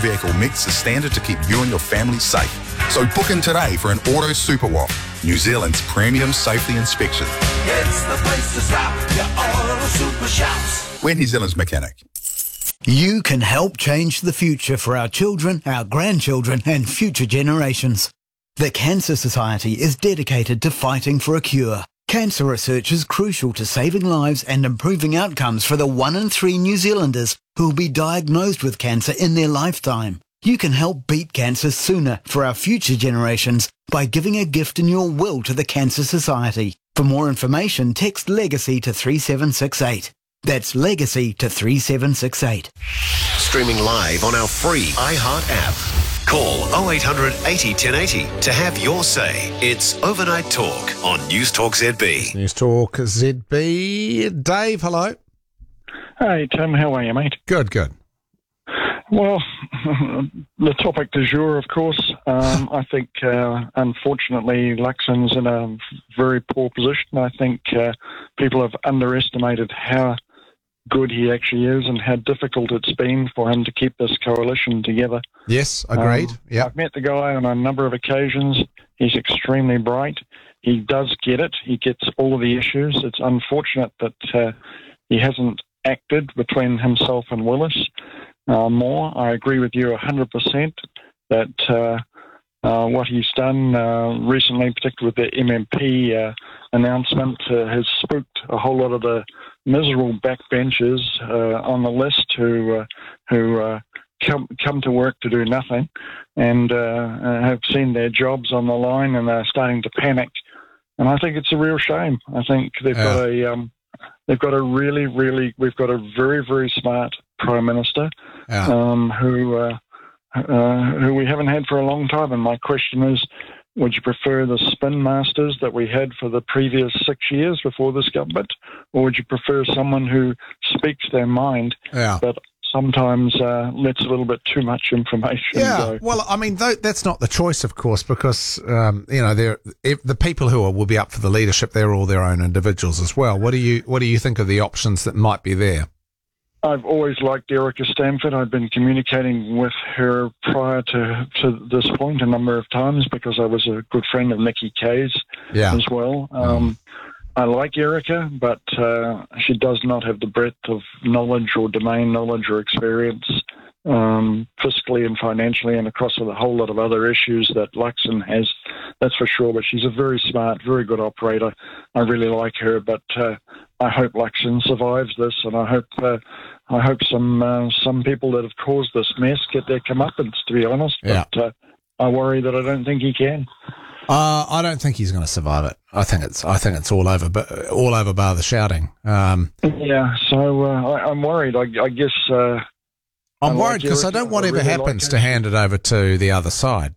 vehicle meets the standard to keep you and your family safe. So book in today for an Auto Superwash, New Zealand's premium safety inspection. It's the place to stop, your Auto Super Shops. We're New Zealand's mechanic. You can help change the future for our children, our grandchildren and future generations. The Cancer Society is dedicated to fighting for a cure. Cancer research is crucial to saving lives and improving outcomes for the 1 in 3 New Zealanders who will be diagnosed with cancer in their lifetime. You can help beat cancer sooner for our future generations by giving a gift in your will to the Cancer Society. For more information, text LEGACY to 3768. That's LEGACY to 3768. Streaming live on our free iHeart app. Call 0800 80 1080 to have your say. It's Overnight Talk on News Talk ZB. News Talk ZB. Dave, hello. Hey, Tim, how are you, mate? Good. Well, the topic du jour, of course. I think, unfortunately, Luxon's in a very poor position. I think people have underestimated how good he actually is and how difficult it's been for him to keep this coalition together. Yes, agreed. I've met the guy on a number of occasions. He's extremely bright. He does get it. He gets all of the issues. It's unfortunate that he hasn't acted between himself and Willis more. I agree with you 100% that what he's done recently, particularly with the MMP announcement, has spooked a whole lot of the miserable backbenchers on the list who come to work to do nothing and have seen their jobs on the line and are starting to panic. And I think it's a real shame. I think they've got a very, very smart Prime Minister who we haven't had for a long time. And my question is, would you prefer the spin masters that we had for the previous 6 years before this government, or would you prefer someone who speaks their mind, but sometimes lets a little bit too much information go? Well, I mean, that's not the choice, of course, because the people who will be up for the leadership, they're all their own individuals as well. What do you think of the options that might be there? I've always liked Erica Stanford. I've been communicating with her prior to this point a number of times because I was a good friend of Nikki Kay's as well. I like Erica, but she does not have the breadth of knowledge or domain knowledge or experience fiscally and financially and across a whole lot of other issues that Luxon has, that's for sure. But she's a very smart, very good operator. I really like her, but I hope Luxon survives this, and I hope some people that have caused this mess get their comeuppance, to be honest. But I worry that I don't think he can. I don't think he's going to survive it. I think it's all over, but all over bar the shouting. So I'm worried. I guess I'm worried because I don't want whatever happens to hand it over to the other side.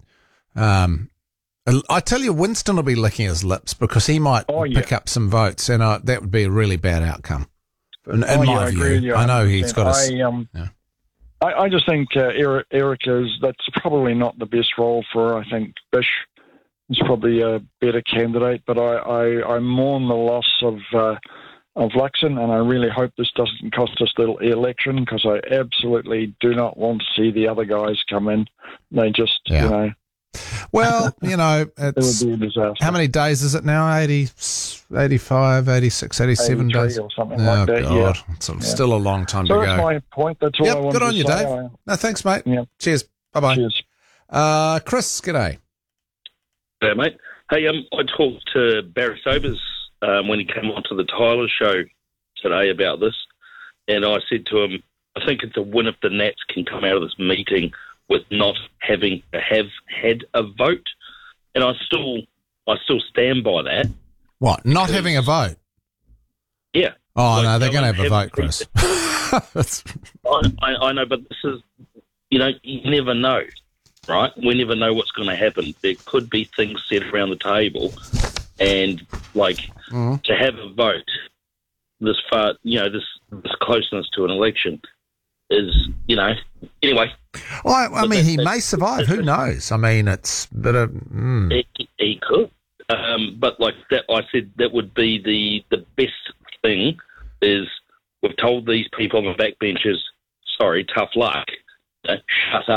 I tell you, Winston will be licking his lips because he might pick up some votes, and that would be a really bad outcome. In my view, I know he's got I just think that's probably not the best role for her. I think Bish is probably a better candidate, but I mourn the loss of Luxon, and I really hope this doesn't cost us the election because I absolutely do not want to see the other guys come in. They just, Well, it's, it would be a disaster. How many days is it now? 80, 85, 86, 87 days? Or something like that, God. It's still a long time to go. That's my point. That's all I wanted good on to you, say. Dave. No, thanks, mate. Cheers. Bye-bye. Cheers. Chris, g'day. Yeah, mate. Hey, I talked to Barry Sobers when he came onto the Tyler show today about this, and I said to him, I think it's a win if the Nats can come out of this meeting with not having to have had a vote, and I still stand by that. What? Not having a vote? Yeah. Oh, no, they're going to have a vote, Chris. I know, but this is, you never know, right? We never know what's going to happen. There could be things said around the table, and to have a vote this far, this closeness to an election is, anyway. Well, I mean, he may survive. Who knows? I mean, it's a bit of... He could. But like that, I said that would be the best thing is we've told these people on the backbenchers, sorry, tough luck, shut up.